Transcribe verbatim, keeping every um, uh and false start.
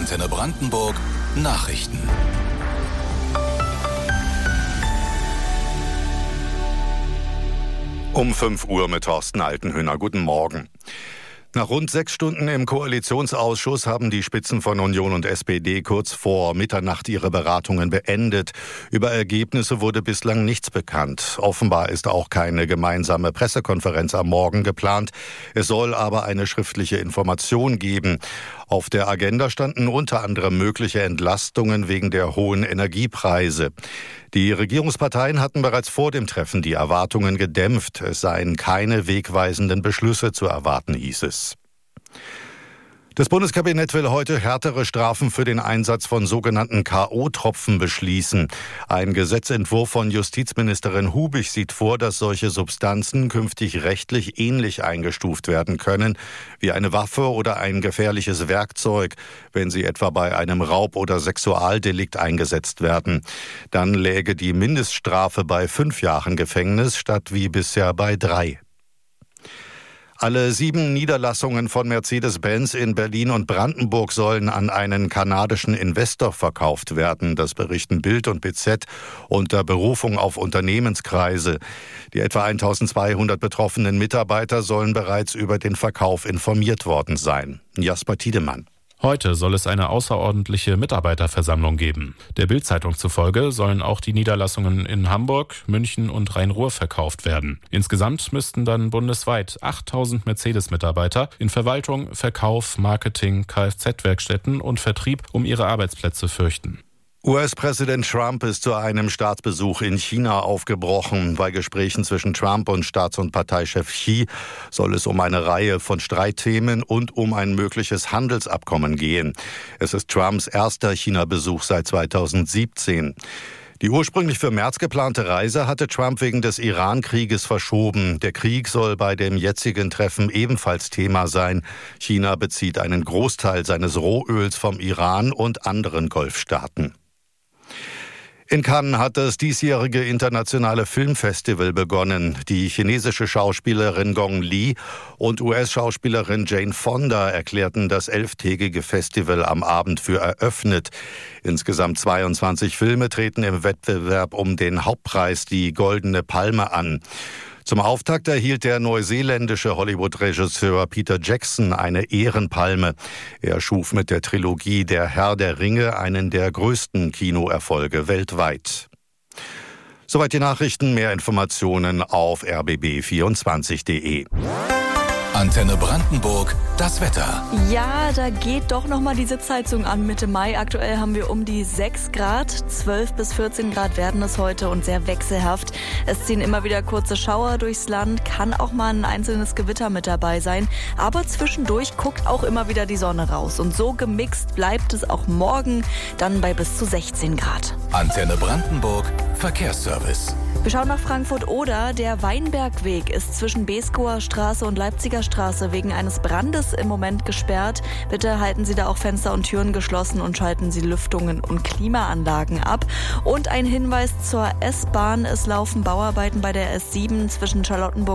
Antenne Brandenburg Nachrichten. Um fünf Uhr mit Thorsten Altenhöhner. Guten Morgen. Nach rund sechs Stunden im Koalitionsausschuss haben die Spitzen von Union und S P D kurz vor Mitternacht ihre Beratungen beendet. Über Ergebnisse wurde bislang nichts bekannt. Offenbar ist auch keine gemeinsame Pressekonferenz am Morgen geplant. Es soll aber eine schriftliche Information geben. Auf der Agenda standen unter anderem mögliche Entlastungen wegen der hohen Energiepreise. Die Regierungsparteien hatten bereits vor dem Treffen die Erwartungen gedämpft. Es seien keine wegweisenden Beschlüsse zu erwarten, hieß es. Das Bundeskabinett will heute härtere Strafen für den Einsatz von sogenannten K O-Tropfen beschließen. Ein Gesetzentwurf von Justizministerin Hubig sieht vor, dass solche Substanzen künftig rechtlich ähnlich eingestuft werden können wie eine Waffe oder ein gefährliches Werkzeug, wenn sie etwa bei einem Raub- oder Sexualdelikt eingesetzt werden. Dann läge die Mindeststrafe bei fünf Jahren Gefängnis statt wie bisher bei drei. Alle sieben Niederlassungen von Mercedes-Benz in Berlin und Brandenburg sollen an einen kanadischen Investor verkauft werden. Das berichten Bild und B Z unter Berufung auf Unternehmenskreise. Die etwa eintausendzweihundert betroffenen Mitarbeiter sollen bereits über den Verkauf informiert worden sein. Jasper Tiedemann. Heute soll es eine außerordentliche Mitarbeiterversammlung geben. Der Bild-Zeitung zufolge sollen auch die Niederlassungen in Hamburg, München und Rhein-Ruhr verkauft werden. Insgesamt müssten dann bundesweit achttausend Mercedes-Mitarbeiter in Verwaltung, Verkauf, Marketing, Kfz-Werkstätten und Vertrieb um ihre Arbeitsplätze fürchten. U S-Präsident Trump ist zu einem Staatsbesuch in China aufgebrochen. Bei Gesprächen zwischen Trump und Staats- und Parteichef Xi soll es um eine Reihe von Streitthemen und um ein mögliches Handelsabkommen gehen. Es ist Trumps erster China-Besuch seit zweitausendsiebzehn. Die ursprünglich für März geplante Reise hatte Trump wegen des Iran-Krieges verschoben. Der Krieg soll bei dem jetzigen Treffen ebenfalls Thema sein. China bezieht einen Großteil seines Rohöls vom Iran und anderen Golfstaaten. In Cannes hat das diesjährige internationale Filmfestival begonnen. Die chinesische Schauspielerin Gong Li und U S-Schauspielerin Jane Fonda erklärten das elftägige Festival am Abend für eröffnet. Insgesamt zweiundzwanzig Filme treten im Wettbewerb um den Hauptpreis, die Goldene Palme, an. Zum Auftakt erhielt der neuseeländische Hollywood-Regisseur Peter Jackson eine Ehrenpalme. Er schuf mit der Trilogie Der Herr der Ringe einen der größten Kinoerfolge weltweit. Soweit die Nachrichten, mehr Informationen auf r b b vierundzwanzig punkt de. Antenne Brandenburg, das Wetter. Ja, da geht doch nochmal die Sitzheizung an Mitte Mai. Aktuell haben wir um die sechs Grad, zwölf bis vierzehn Grad werden es heute und sehr wechselhaft. Es ziehen immer wieder kurze Schauer durchs Land, kann auch mal ein einzelnes Gewitter mit dabei sein. Aber zwischendurch guckt auch immer wieder die Sonne raus. Und so gemixt bleibt es auch morgen, dann bei bis zu sechzehn Grad. Antenne Brandenburg, Verkehrsservice. Wir schauen nach Frankfurt-Oder. Der Weinbergweg ist zwischen Beeskower Straße und Leipziger Straße wegen eines Brandes im Moment gesperrt. Bitte halten Sie da auch Fenster und Türen geschlossen und schalten Sie Lüftungen und Klimaanlagen ab. Und ein Hinweis zur S-Bahn. Es laufen Bauarbeiten bei der S sieben zwischen Charlottenburg